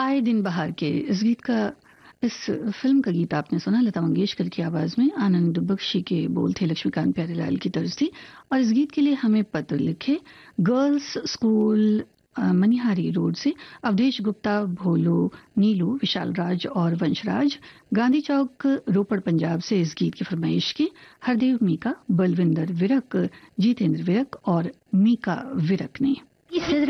आए दिन बहार के इस गीत का इस फिल्म का गीत आपने सुना लता मंगेशकर की आवाज में। आनंद बख्शी के बोल थे, लक्ष्मीकांत प्यारेलाल की तर्ज थी। और इस गीत के लिए हमें पत्र लिखे गर्ल्स स्कूल मनिहारी रोड से अवधेश गुप्ता, भोलू, नीलू, विशाल राज और वंशराज। गांधी चौक, रोपड़, पंजाब से इस गीत की फरमाइश की हरदेव मीका, बलविंदर विरक, जीतेंद्र विरक और मीका विरक ने।